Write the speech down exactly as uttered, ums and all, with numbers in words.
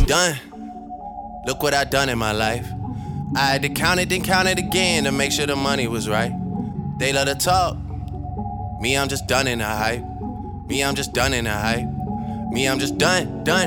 done. Look what I done in my life. I had to count it, then count it again to make sure the money was right. They love to talk. Me, I'm just done in the hype. Me, I'm just done in the hype. Me, I'm just done, done.